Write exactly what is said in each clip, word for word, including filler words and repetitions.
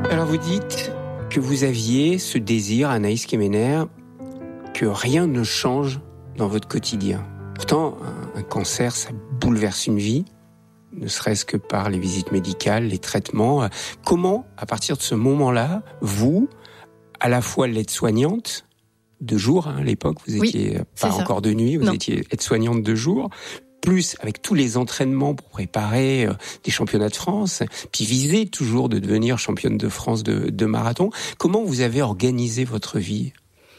Alors vous dites que vous aviez ce désir, Anaïs Kemener, que rien ne change dans votre quotidien. Pourtant, un, un cancer, ça bouleverse une vie, ne serait-ce que par les visites médicales, les traitements. Comment, à partir de ce moment-là, vous, à la fois l'aide-soignante, de jour, hein, à l'époque, vous étiez oui, pas encore de nuit, vous non. étiez aide-soignante de jour, plus avec tous les entraînements pour préparer euh, des championnats de France, puis viser toujours de devenir championne de France de, de marathon. Comment vous avez organisé votre vie ?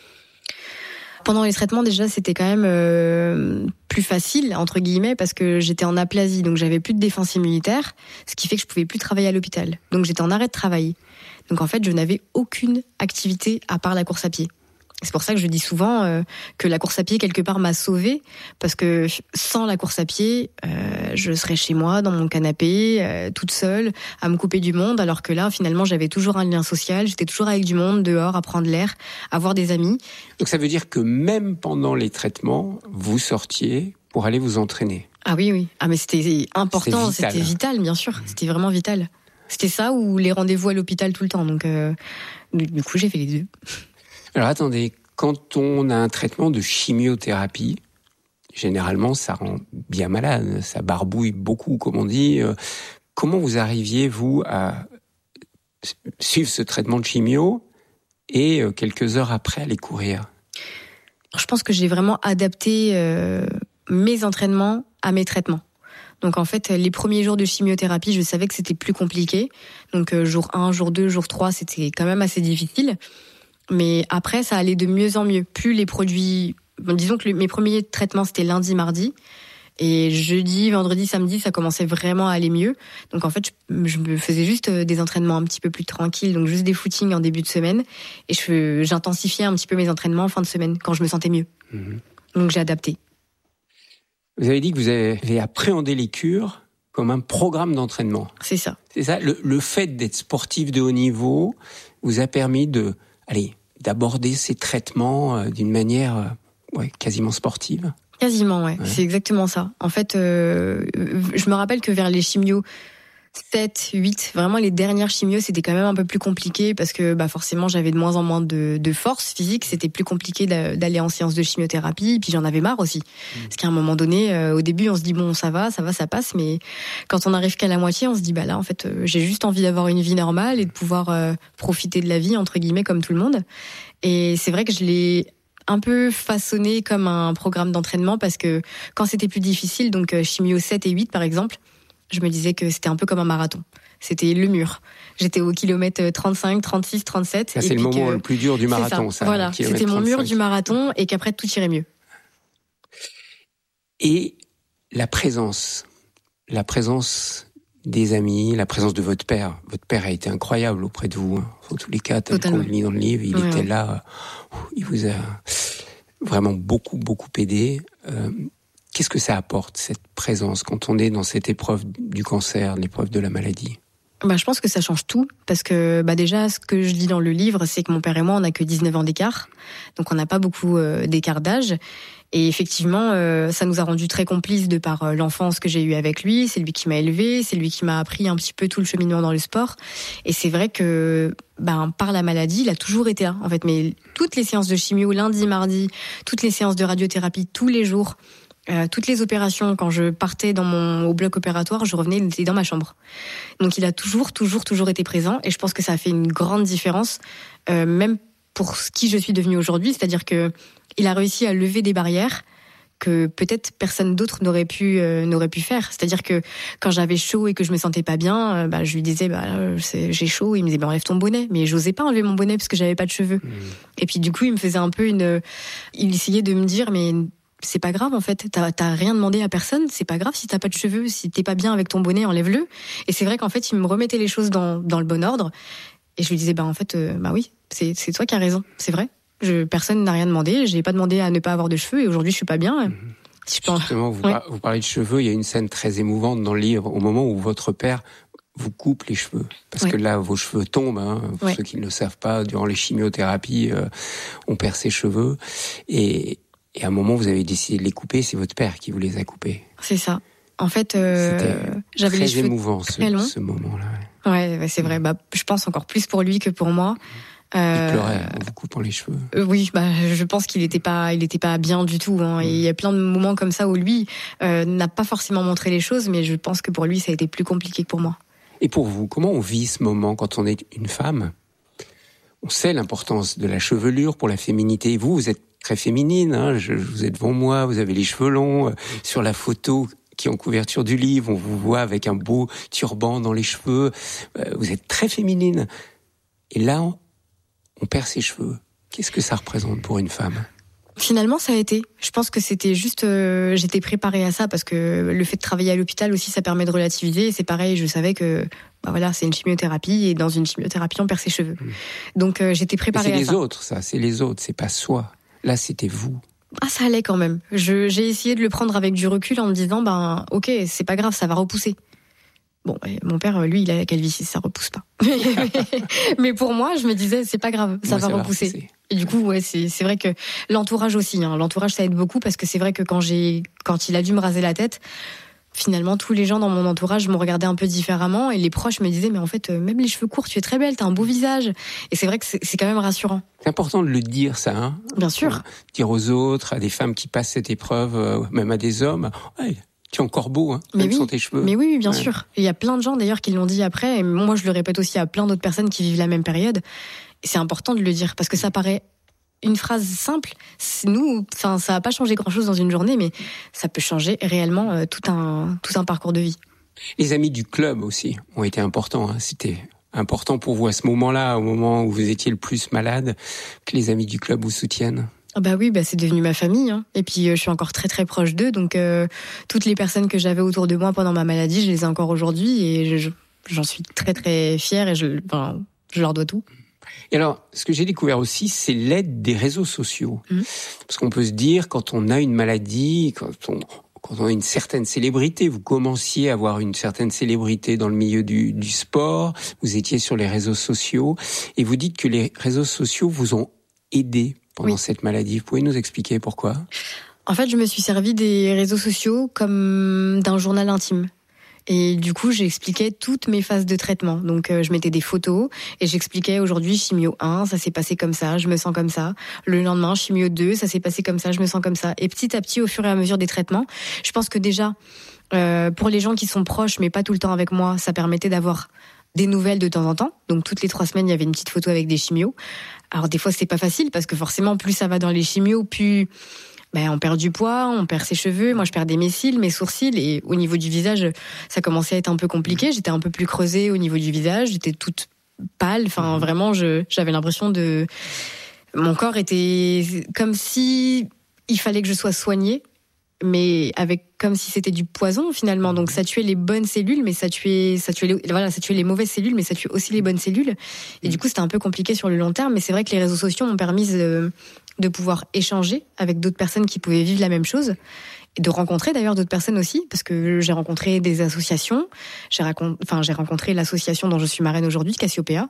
Pendant les traitements, déjà, c'était quand même euh, plus facile, entre guillemets, parce que j'étais en aplasie, donc j'avais plus de défense immunitaire, ce qui fait que je pouvais plus travailler à l'hôpital. Donc j'étais en arrêt de travail. Donc en fait, je n'avais aucune activité à part la course à pied. C'est pour ça que je dis souvent euh, que la course à pied, quelque part, m'a sauvée, parce que sans la course à pied, euh, je serais chez moi, dans mon canapé, euh, toute seule, à me couper du monde, alors que là, finalement, j'avais toujours un lien social, j'étais toujours avec du monde, dehors, à prendre l'air, à voir des amis. Donc ça veut dire que même pendant les traitements, vous sortiez pour aller vous entraîner ? Ah oui, oui. Ah mais c'était important, c'était vital, c'était vital bien sûr, mmh. c'était vraiment vital. C'était ça ou les rendez-vous à l'hôpital tout le temps, donc euh, du coup, j'ai fait les deux. Alors attendez, quand on a un traitement de chimiothérapie, généralement ça rend bien malade, ça barbouille beaucoup comme on dit. Comment vous arriviez, vous, à suivre ce traitement de chimio et quelques heures après aller courir ? Je pense que j'ai vraiment adapté euh, mes entraînements à mes traitements. Donc en fait, les premiers jours de chimiothérapie, je savais que c'était plus compliqué. Donc euh, jour un, jour deux, jour trois, c'était quand même assez difficile. Mais après, ça allait de mieux en mieux. Plus les produits... Bon, disons que le, mes premiers traitements, c'était lundi, mardi. Et jeudi, vendredi, samedi, ça commençait vraiment à aller mieux. Donc en fait, je, je me faisais juste des entraînements un petit peu plus tranquilles, donc juste des footings en début de semaine. Et je, j'intensifiais un petit peu mes entraînements en fin de semaine, quand je me sentais mieux. Mmh. Donc j'ai adapté. Vous avez dit que vous avez appréhendé les cures comme un programme d'entraînement. C'est ça. C'est ça. Le, le fait d'être sportif de haut niveau vous a permis de... Allez, d'aborder ces traitements euh, d'une manière euh, ouais, quasiment sportive. Quasiment, ouais. ouais. C'est exactement ça. En fait, euh, je me rappelle que vers les chimios sept, huit, vraiment les dernières chimios, c'était quand même un peu plus compliqué parce que bah forcément, j'avais de moins en moins de, de force physique. C'était plus compliqué d'aller en séance de chimiothérapie. Puis j'en avais marre aussi. Mmh. Parce qu'à un moment donné, euh, au début, on se dit bon, ça va, ça va, ça passe. Mais quand on arrive qu'à la moitié, on se dit bah là, en fait, euh, j'ai juste envie d'avoir une vie normale et de pouvoir euh, profiter de la vie, entre guillemets, comme tout le monde. Et c'est vrai que je l'ai un peu façonné comme un programme d'entraînement parce que quand c'était plus difficile, donc euh, chimio sept et huit par exemple, je me disais que c'était un peu comme un marathon. C'était le mur. J'étais au kilomètre trente-cinq, trente-six, trente-sept. Ça, c'est le moment que... le plus dur du marathon, ça. ça. Voilà, c'était mon mur du marathon et qu'après, tout irait mieux. Et la présence, la présence des amis, la présence de votre père. Votre père a été incroyable auprès de vous. En tous les cas, tel qu'on le lit dans le livre, il ouais, était ouais. là. Il vous a vraiment beaucoup, beaucoup aidé. Euh, Qu'est-ce que ça apporte, cette présence, quand on est dans cette épreuve du cancer, l'épreuve de la maladie ? Bah, je pense que ça change tout, parce que bah déjà, ce que je dis dans le livre, c'est que mon père et moi, on n'a que dix-neuf ans d'écart, donc on n'a pas beaucoup euh, d'écart d'âge. Et effectivement, euh, ça nous a rendus très complices de par euh, l'enfance que j'ai eue avec lui. C'est lui qui m'a élevée, c'est lui qui m'a appris un petit peu tout le cheminement dans le sport. Et c'est vrai que, ben, par la maladie, il a toujours été là, en fait. Mais toutes les séances de chimio, lundi, mardi, toutes les séances de radiothérapie, tous les jours, Euh, toutes les opérations, quand je partais dans mon, au bloc opératoire, je revenais, il était dans ma chambre. Donc il a toujours, toujours, toujours été présent et je pense que ça a fait une grande différence, euh, même pour qui je suis devenue aujourd'hui. C'est-à-dire que il a réussi à lever des barrières que peut-être personne d'autre n'aurait pu euh, n'aurait pu faire. C'est-à-dire que quand j'avais chaud et que je me sentais pas bien, euh, bah je lui disais bah c'est, j'ai chaud, il me disait bah enlève ton bonnet, mais j'osais pas enlever mon bonnet parce que j'avais pas de cheveux. Mmh. Et puis du coup il me faisait un peu une, il essayait de me dire mais c'est pas grave en fait, t'as, t'as rien demandé à personne, c'est pas grave si t'as pas de cheveux, si t'es pas bien avec ton bonnet, enlève-le. Et c'est vrai qu'en fait il me remettait les choses dans dans le bon ordre et je lui disais bah en fait euh, bah oui c'est c'est toi qui as raison, c'est vrai. Je, personne n'a rien demandé, j'ai pas demandé à ne pas avoir de cheveux et aujourd'hui je suis pas bien. Mmh. Si je peux... Justement, vous, ouais. par, vous parlez de cheveux, il y a une scène très émouvante dans le livre au moment où votre père vous coupe les cheveux. Parce ouais. que là, vos cheveux tombent. Hein. Pour ouais. ceux qui ne le savent pas, durant les chimiothérapies, euh, on perd ses cheveux. Et, et à un moment, vous avez décidé de les couper, c'est votre père qui vous les a coupés. C'est ça. En fait, euh, C'était j'avais très les cheveux émouvant, ce, très longs. ce moment-là. Ouais. Ouais, ouais c'est vrai. Bah, je pense encore plus pour lui que pour moi. Euh, il pleurait en vous coupant les cheveux. Euh, oui, bah, je pense qu'il n'était pas, il était pas bien du tout. Hein. Mmh. Et il y a plein de moments comme ça où lui euh, n'a pas forcément montré les choses, mais je pense que pour lui, ça a été plus compliqué que pour moi. Et pour vous, comment on vit ce moment quand on est une femme ? On sait l'importance de la chevelure pour la féminité. Vous, vous êtes très féminine. Hein. Je, vous êtes devant moi, vous avez les cheveux longs. Euh, sur la photo qui est en couverture du livre, on vous voit avec un beau turban dans les cheveux. Euh, vous êtes très féminine. Et là, on, on perd ses cheveux. Qu'est-ce que ça représente pour une femme ? Finalement, ça a été. Je pense que c'était juste, euh, j'étais préparée à ça parce que le fait de travailler à l'hôpital aussi, ça permet de relativiser. Et c'est pareil, je savais que, bah voilà, c'est une chimiothérapie et dans une chimiothérapie, on perd ses cheveux. Mmh. Donc euh, j'étais préparée à ça. C'est les autres, ça, c'est les autres, c'est pas soi. Là, c'était vous. Ah, ça allait quand même. Je, j'ai essayé de le prendre avec du recul en me disant, ben, ok, c'est pas grave, ça va repousser. Bon, mon père, lui, il a la calvitie, ça repousse pas. Mais pour moi, je me disais, c'est pas grave, ça, moi, va, ça repousser. va repousser. Et du coup, ouais, c'est, c'est vrai que l'entourage aussi, hein, l'entourage, ça aide beaucoup parce que c'est vrai que quand j'ai, quand il a dû me raser la tête, finalement, tous les gens dans mon entourage m'ont regardé un peu différemment et les proches me disaient, mais en fait, même les cheveux courts, tu es très belle, t'as un beau visage. Et c'est vrai que c'est, c'est quand même rassurant. C'est important de le dire, ça, hein. Bien sûr. Dire aux autres, à des femmes qui passent cette épreuve, euh, même à des hommes, ouais, tu es encore beau, hein, mais même oui, sans tes cheveux. Mais oui, bien ouais. sûr. Il y a plein de gens d'ailleurs qui l'ont dit après, et moi je le répète aussi à plein d'autres personnes qui vivent la même période. Et c'est important de le dire parce que ça paraît une phrase simple. C'est nous, enfin, ça n'a pas changé grand-chose dans une journée, mais ça peut changer réellement euh, tout un tout un parcours de vie. Les amis du club aussi ont été importants. Hein. C'était important pour vous à ce moment-là, au moment où vous étiez le plus malade, que les amis du club vous soutiennent. Ah bah oui, bah c'est devenu ma famille, hein. Et puis euh, je suis encore très très proche d'eux, donc euh, toutes les personnes que j'avais autour de moi pendant ma maladie, je les ai encore aujourd'hui et je, j'en suis très très fière et je, enfin, je leur dois tout. Et alors, ce que j'ai découvert aussi, c'est l'aide des réseaux sociaux, mmh. parce qu'on peut se dire quand on a une maladie, quand on quand on a une certaine célébrité, vous commenciez à avoir une certaine célébrité dans le milieu du, du sport, vous étiez sur les réseaux sociaux et vous dites que les réseaux sociaux vous ont aidé pendant oui. cette maladie. Vous pouvez nous expliquer pourquoi ? En fait, je me suis servi des réseaux sociaux comme d'un journal intime. Et du coup, j'expliquais toutes mes phases de traitement. Donc, euh, je mettais des photos et j'expliquais aujourd'hui chimio un, ça s'est passé comme ça, je me sens comme ça. Le lendemain, chimio deux, ça s'est passé comme ça, je me sens comme ça. Et petit à petit, au fur et à mesure des traitements, je pense que déjà, euh, pour les gens qui sont proches, mais pas tout le temps avec moi, ça permettait d'avoir des nouvelles de temps en temps. Donc, toutes les trois semaines, il y avait une petite photo avec des chimios. Alors, des fois, c'est pas facile parce que forcément, plus ça va dans les chimios, plus ben, on perd du poids, on perd ses cheveux. Moi, je perdais mes cils, mes sourcils. Et au niveau du visage, ça commençait à être un peu compliqué. J'étais un peu plus creusée au niveau du visage. J'étais toute pâle. Enfin, vraiment, je, j'avais l'impression de... Mon corps était comme si il fallait que je sois soignée, mais avec comme si c'était du poison finalement. Donc ça tuait les bonnes cellules, mais ça tuait, ça tuait les, voilà, ça tuait les mauvaises cellules, mais ça tuait aussi les bonnes cellules. Et du coup, c'était un peu compliqué sur le long terme. Mais c'est vrai que les réseaux sociaux m'ont permis de, de pouvoir échanger avec d'autres personnes qui pouvaient vivre la même chose. Et de rencontrer d'ailleurs d'autres personnes aussi, parce que j'ai rencontré des associations. J'ai, racont... enfin, j'ai rencontré l'association dont je suis marraine aujourd'hui, Cassiopéa.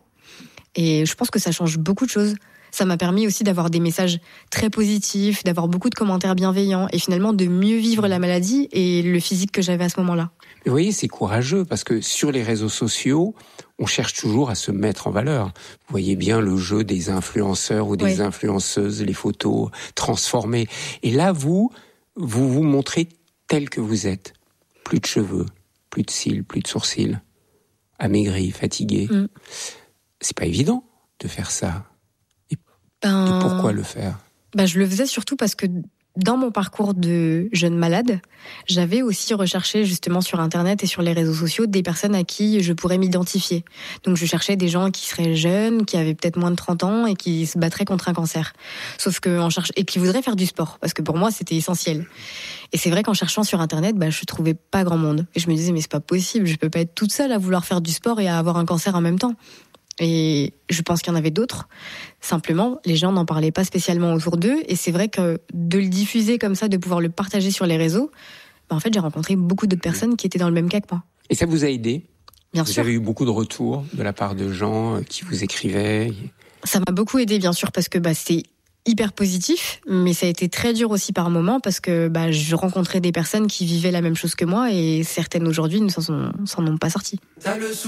Et je pense que ça change beaucoup de choses. Ça m'a permis aussi d'avoir des messages très positifs, d'avoir beaucoup de commentaires bienveillants et finalement de mieux vivre la maladie et le physique que j'avais à ce moment-là. Vous voyez, c'est courageux parce que sur les réseaux sociaux, on cherche toujours à se mettre en valeur. Vous voyez bien le jeu des influenceurs ou des oui. influenceuses, les photos transformées. Et là, vous, vous vous montrez tel que vous êtes. Plus de cheveux, plus de cils, plus de sourcils, amaigri, fatigué. Mm. C'est pas évident de faire ça. Ben, et pourquoi le faire ? Ben, je le faisais surtout parce que dans mon parcours de jeune malade, j'avais aussi recherché justement sur Internet et sur les réseaux sociaux des personnes à qui je pourrais m'identifier. Donc je cherchais des gens qui seraient jeunes, qui avaient peut-être moins de trente ans et qui se battraient contre un cancer. Sauf que en cherche... et qui voudraient faire du sport, parce que pour moi c'était essentiel. Et c'est vrai qu'en cherchant sur Internet, ben, je trouvais pas grand monde. Et je me disais mais c'est pas possible, je peux pas être toute seule à vouloir faire du sport et à avoir un cancer en même temps. Et je pense qu'il y en avait d'autres. Simplement, les gens n'en parlaient pas spécialement autour d'eux. Et c'est vrai que de le diffuser comme ça, de pouvoir le partager sur les réseaux, ben en fait, j'ai rencontré beaucoup d'autres personnes qui étaient dans le même cas que moi. Et ça vous a aidé ? Bien vous sûr. Vous avez eu beaucoup de retours de la part de gens qui vous écrivaient ? Ça m'a beaucoup aidé, bien sûr, parce que bah, c'est hyper positif, mais ça a été très dur aussi par moments parce que bah, je rencontrais des personnes qui vivaient la même chose que moi et certaines aujourd'hui ne s'en, sont, s'en ont pas sorties.